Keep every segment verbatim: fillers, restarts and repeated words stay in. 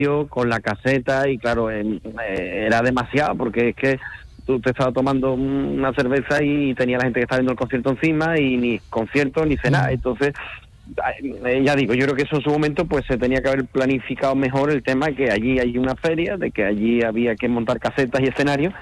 con la caseta, y claro, eh, era demasiado, porque es que tú te estabas tomando una cerveza y tenía la gente que estaba viendo el concierto encima, y ni concierto ni cenar. Entonces, eh, ya digo, yo creo que eso en su momento pues se tenía que haber planificado mejor el tema, que allí hay una feria, de que allí había que montar casetas y escenarios,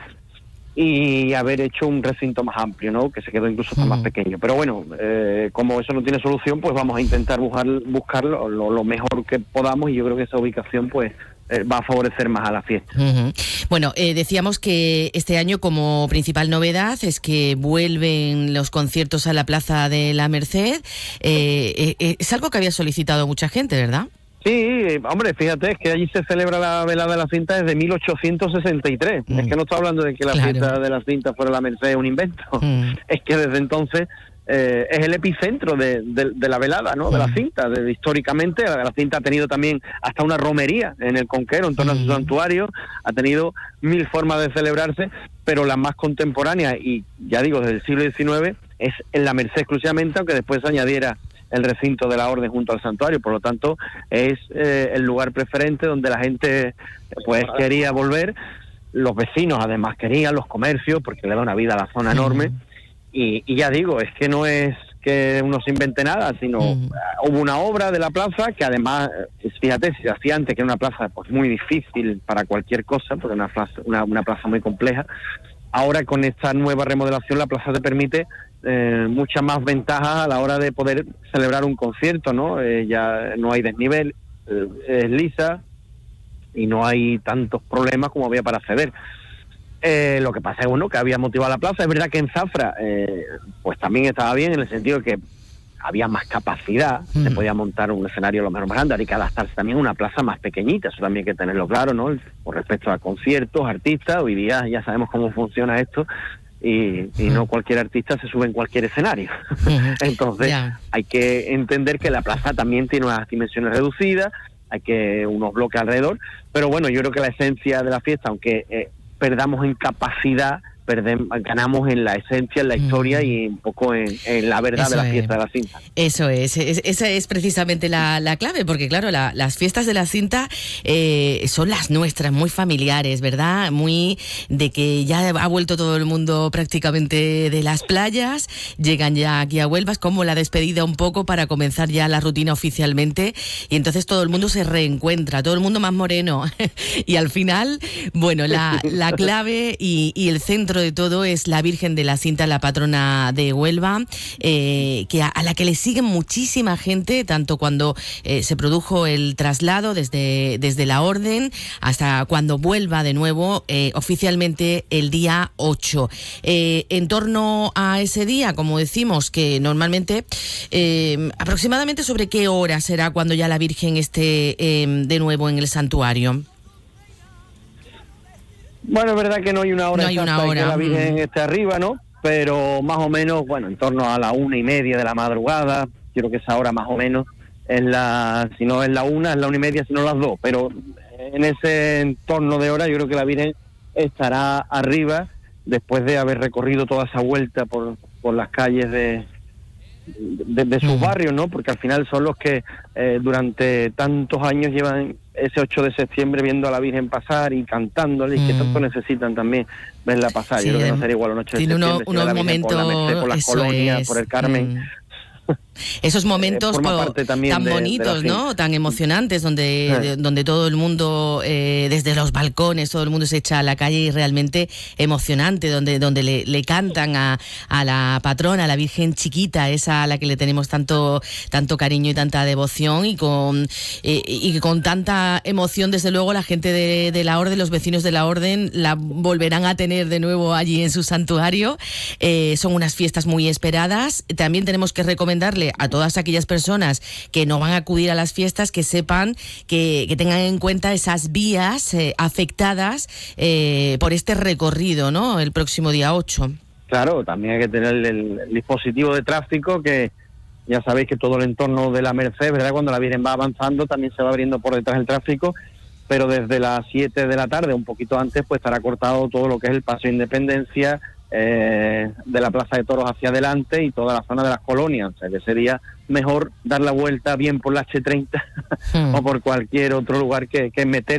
y haber hecho un recinto más amplio, ¿no? Que se quedó incluso hasta más pequeño. Pero bueno, eh, como eso no tiene solución, pues vamos a intentar buscar, buscar lo, lo, lo mejor que podamos, y yo creo que esa ubicación pues eh, va a favorecer más a la fiesta. Uh-huh. Bueno, eh, decíamos que este año como principal novedad es que vuelven los conciertos a la Plaza de la Merced. Eh, eh, es algo que había solicitado mucha gente, ¿verdad? Sí, hombre, fíjate, es que allí se celebra la velada de la cinta desde mil ochocientos sesenta y tres. Mm. Es que no estoy hablando de que la claro. fiesta de la cinta fuera la Merced un invento. Mm. Es que desde entonces eh, es el epicentro de, de, de la velada, ¿no? Mm. De la cinta. De, históricamente la, la cinta ha tenido también hasta una romería en el Conquero, en torno mm. a su santuario. Ha tenido mil formas de celebrarse, pero la más contemporánea, y ya digo, desde el siglo diecinueve, es en la Merced exclusivamente, aunque después se añadiera el recinto de la orden junto al santuario. Por lo tanto, es eh, el lugar preferente donde la gente pues quería volver. Los vecinos además querían, los comercios, porque le da una vida a la zona enorme. Y, y ya digo, es que no es que uno se invente nada, sino uh, hubo una obra de la plaza que además, fíjate, si se hacía antes, que era una plaza pues muy difícil para cualquier cosa, porque una plaza, una, una plaza muy compleja. Ahora con esta nueva remodelación la plaza te permite eh, muchas más ventajas a la hora de poder celebrar un concierto, ¿no? Eh, ya no hay desnivel, eh, es lisa y no hay tantos problemas como había para acceder. Eh, lo que pasa es bueno que había motivado la plaza. Es verdad que en Zafra eh, pues también estaba bien, en el sentido de que había más capacidad, mm. se podía montar un escenario lo mejor más grande, hay que adaptarse también a una plaza más pequeñita, eso también hay que tenerlo claro, ¿no? Con respecto a conciertos, artistas, hoy día ya sabemos cómo funciona esto, y, y mm. no cualquier artista se sube en cualquier escenario. Mm. Entonces yeah. hay que entender que la plaza también tiene unas dimensiones reducidas, hay que unos bloques alrededor, pero bueno, yo creo que la esencia de la fiesta, aunque eh, perdamos en capacidad, Perdemos, ganamos en la esencia, en la historia mm. y un poco en, en la verdad Eso de la fiesta es. de la cinta. Eso es, es esa es precisamente la, la clave, porque claro, la, las fiestas de la cinta eh, son las nuestras, muy familiares, ¿verdad? Muy de que ya ha vuelto todo el mundo prácticamente de las playas, llegan ya aquí a Huelva, es como la despedida un poco para comenzar ya la rutina oficialmente, y entonces todo el mundo se reencuentra, todo el mundo más moreno, y al final, bueno, la, la clave y, y el centro de todo es la Virgen de la Cinta, la patrona de Huelva, eh, que a, a la que le siguen muchísima gente, tanto cuando eh, se produjo el traslado desde, desde la orden hasta cuando vuelva de nuevo eh, oficialmente el día ocho. Eh, en torno a ese día, como decimos, que normalmente eh, aproximadamente sobre qué hora será cuando ya la Virgen esté eh, de nuevo en el santuario. Bueno, es verdad que no hay una hora no hay exacta una hora. que la Virgen esté arriba, ¿no? Pero más o menos, bueno, en torno a la una y media de la madrugada, creo que esa hora más o menos es la, si no es la una, es la una y media, si no las dos, pero en ese entorno de hora yo creo que la Virgen estará arriba después de haber recorrido toda esa vuelta por, por las calles de, de, de sus mm. barrios, ¿no? Porque al final son los que eh, durante tantos años llevan ese ocho de septiembre viendo a la Virgen pasar y cantándole, mm. y que tanto necesitan también verla pasar. Sí, yo creo que no sería igual un ocho de septiembre uno, si unos momentos, por la Merced, por las colonias, es. por el Carmen. Mm. Esos momentos eh, po, tan de, bonitos, de ¿no? Tan emocionantes, donde, eh. de, donde todo el mundo, eh, desde los balcones, todo el mundo se echa a la calle, y realmente emocionante, donde, donde le, le cantan a, a la patrona, a la Virgen chiquita, esa a la que le tenemos tanto, tanto cariño y tanta devoción, y con, eh, y con tanta emoción, desde luego, la gente de, de la Orden, los vecinos de la Orden, la volverán a tener de nuevo allí en su santuario. Eh, son unas fiestas muy esperadas. También tenemos que recomendarle a todas aquellas personas que no van a acudir a las fiestas que sepan, que, que tengan en cuenta esas vías eh, afectadas eh, por este recorrido, ¿no? El próximo día ocho. Claro, también hay que tener el, el dispositivo de tráfico, que ya sabéis que todo el entorno de la Merced, ¿verdad? Cuando la Virgen va avanzando también se va abriendo por detrás el tráfico, pero desde las siete de la tarde, un poquito antes, pues estará cortado todo lo que es el Paso de Independencia, eh, de la Plaza de Toros hacia adelante y toda la zona de las colonias. O sea, que sería mejor dar la vuelta bien por la hache treinta hmm. o por cualquier otro lugar que, que meter